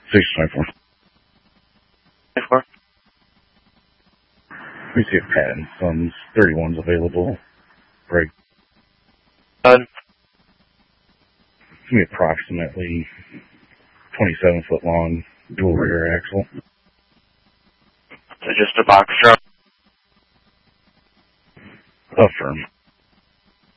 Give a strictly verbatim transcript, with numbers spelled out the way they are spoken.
six twenty-four. twenty-four. Let me see if Pat and Sons thirty-one's available. Break. Done. It's going to be approximately twenty-seven foot long, dual rear axle. So just a box truck. Affirm.